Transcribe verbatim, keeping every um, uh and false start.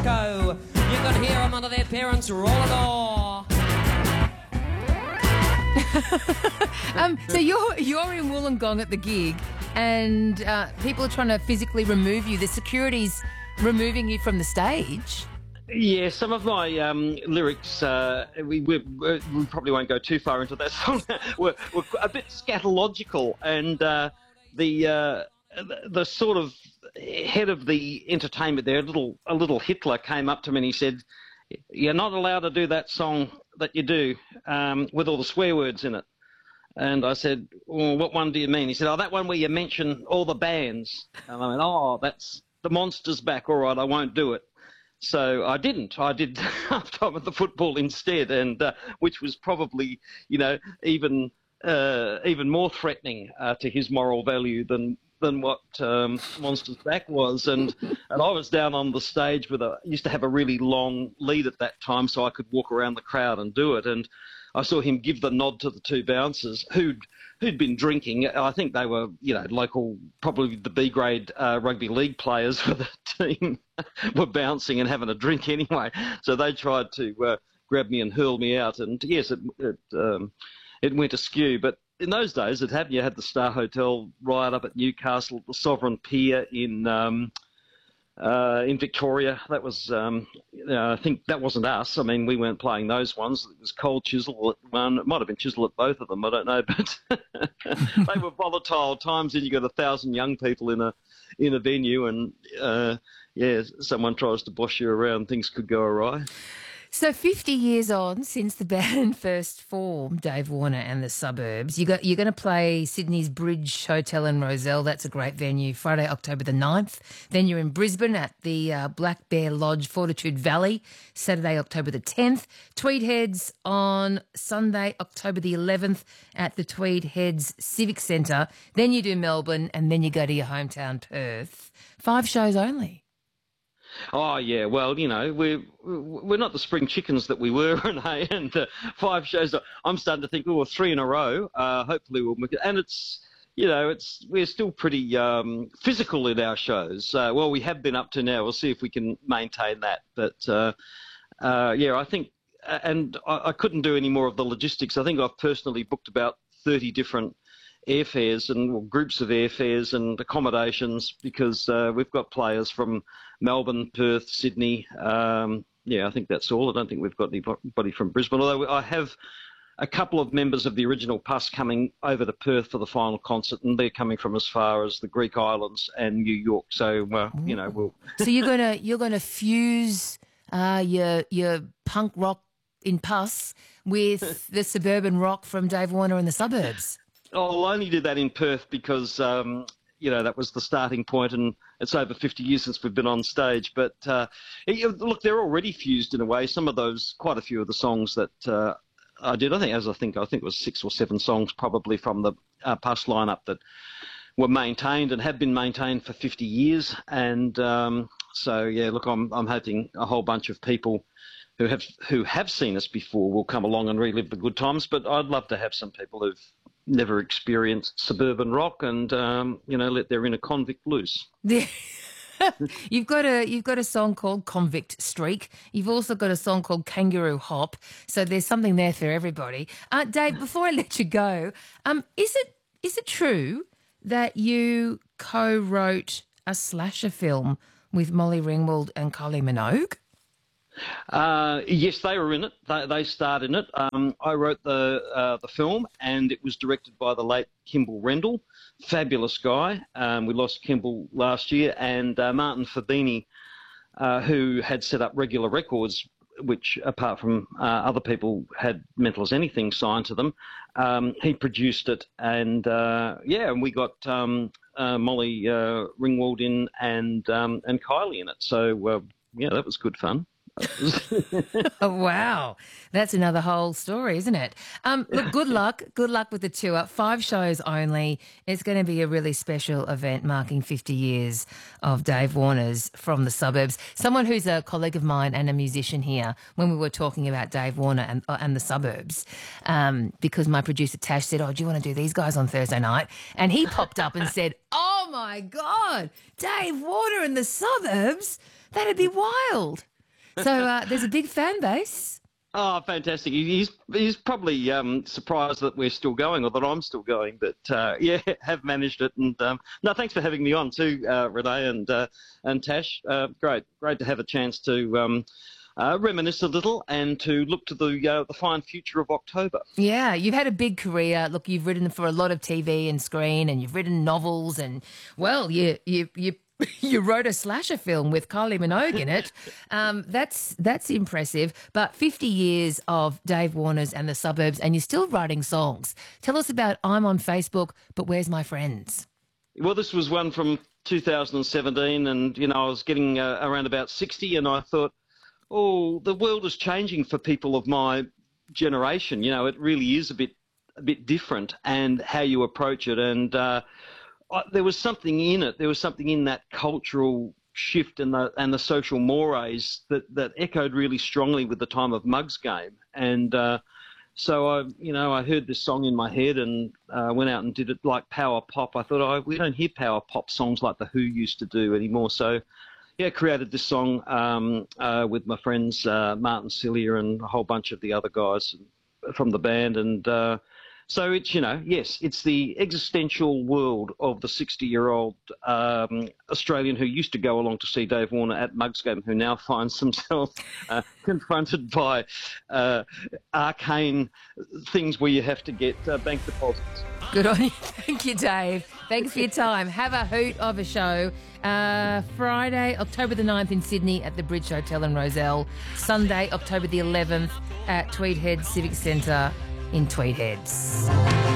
echo. You could hear them under their parents' roller door. um, so you're you're in Wollongong at the gig, and uh, people are trying to physically remove you. The security's removing you from the stage. Yeah, some of my um, lyrics, uh, we, we we probably won't go too far into that song, were, were a bit scatological, and uh, the, uh, the the sort of head of the entertainment there, a little a little Hitler, came up to me and he said, "You're not allowed to do that song that you do um, with all the swear words in it." And I said, "Well, what one do you mean?" He said, "Oh, that one where you mention all the bands." And I went, "Oh, that's the Monsters back. All right, I won't do it." So I didn't. I did half-time at the football instead, and uh, which was probably, you know, even uh, even more threatening uh, to his moral value than than what um, Monsters Back was. And and I was down on the stage with a used to have a really long lead at that time, so I could walk around the crowd and do it. And I saw him give the nod to the two bouncers who'd who'd been drinking. I think they were, you know, local, probably the B grade uh, rugby league players for the team were bouncing and having a drink anyway. So they tried to uh, grab me and hurl me out. And yes, it it, um, it went askew. But in those days, it happened. You had the Star Hotel right up at Newcastle, the Sovereign Pier in um, uh, in Victoria. That was, um, uh, I think that wasn't us. I mean, we weren't playing those ones. It was Cold Chisel at one. It might have been Chisel at both of them. I don't know, but they were volatile times. And you got a thousand young people in a in a venue, and uh, yeah, someone tries to boss you around, things could go awry. So fifty years on since the band first formed, Dave Warner and the Suburbs, you got, you're going to play Sydney's Bridge Hotel in Rozelle. That's a great venue, Friday, October the ninth. Then you're in Brisbane at the uh, Black Bear Lodge, Fortitude Valley, Saturday, October the tenth. Tweed Heads on Sunday, October the eleventh at the Tweed Heads Civic Centre. Then you do Melbourne, and then you go to your hometown, Perth. Five shows only. Oh yeah, well, you know, we're we're not the spring chickens that we were, Renee, and uh, five shows. I'm starting to think, oh, three in a row. Uh, hopefully we'll make it. And it's, you know, it's we're still pretty um, physical in our shows. Uh, well, we have been up to now. We'll see if we can maintain that. But uh, uh, yeah, I think, and I, I couldn't do any more of the logistics. I think I've personally booked about thirty different airfares and well, groups of airfares and accommodations because uh, we've got players from Melbourne, Perth, Sydney. Um, yeah, I think that's all. I don't think we've got anybody from Brisbane, although I have a couple of members of the original P U S coming over to Perth for the final concert, and they're coming from as far as the Greek islands and New York. So, uh, you know, we'll... So you're gonna you're gonna fuse uh, your your punk rock in P U S with the suburban rock from Dave Warner and the Suburbs. I'll only do that in Perth because, um, you know, that was the starting point, and it's over fifty years since we've been on stage. But, uh, look, they're already fused in a way. Some of those, quite a few of the songs that uh, I did, I think, as I think, I think it was six or seven songs probably from the uh, P U S lineup that were maintained and have been maintained for fifty years. And um, so, yeah, look, I'm, I'm hoping a whole bunch of people who have who have seen us before will come along and relive the good times. But I'd love to have some people who've never experienced suburban rock and, um, you know, let their inner convict loose. You've got a you've got a song called Convict Streak. You've also got a song called Kangaroo Hop. So there's something there for everybody. Uh, Dave, before I let you go, um, is it is it true that you co-wrote a slasher film with Molly Ringwald and Kylie Minogue? Uh, yes, they were in it. They, they starred in it. Um, I wrote the uh, the film, and it was directed by the late Kimball Rendell, fabulous guy. Um, we lost Kimball last year, and uh, Martin Fabini, uh, who had set up Regular Records, which, apart from uh, other people, had Mental as Anything signed to them. Um, he produced it, and uh, yeah, and we got um, uh, Molly uh, Ringwald in and um, and Kylie in it. So uh, yeah, that was good fun. Oh, wow. That's another whole story, isn't it? Um, look, good luck. Good luck with the tour. Five shows only. It's going to be a really special event marking fifty years of Dave Warner's From the Suburbs. Someone who's a colleague of mine and a musician here, when we were talking about Dave Warner and, uh, and the Suburbs, um, because my producer Tash said, oh, do you want to do these guys on Thursday night? And he popped up and said, oh, my God, Dave Warner and the Suburbs? That'd be wild. So uh, there's a big fan base. Oh, fantastic! He's he's probably um, surprised that we're still going, or that I'm still going. But uh, yeah, have managed it. And um, no, thanks for having me on too, uh, Renee and uh, and Tash. Uh, great, great to have a chance to um, uh, reminisce a little and to look to the uh, the fine future of October. Yeah, you've had a big career. Look, you've written for a lot of T V and screen, and you've written novels, and well, you you you. You wrote a slasher film with Kylie Minogue in it. Um, that's that's impressive. But fifty years of Dave Warner's and the Suburbs, and you're still writing songs. Tell us about I'm on Facebook, but where's my friends? Well, this was one from two thousand seventeen, and you know I was getting uh, around about sixty, and I thought, oh, the world is changing for people of my generation. You know, it really is a bit a bit different, and how you approach it, and. Uh, There was something in it. There was something in that cultural shift and the and the social mores that, that echoed really strongly with the time of Mug's Game. And uh, so I, you know, I heard this song in my head and uh, went out and did it like power pop. I thought, oh, we don't hear power pop songs like the Who used to do anymore. So, yeah, created this song um, uh, with my friends uh, Martin Cilia and a whole bunch of the other guys from the band. And uh, So it's, you know, yes, it's the existential world of the sixty-year-old um, Australian who used to go along to see Dave Warner at Mug's Game, who now finds themselves uh, confronted by uh, arcane things where you have to get uh, bank deposits. Good on you. Thank you, Dave. Thanks for your time. Have a hoot of a show. Uh, Friday, October the ninth in Sydney at the Bridge Hotel in Rozelle. Sunday, October the eleventh at Tweed Heads Civic Centre in Tweed Heads.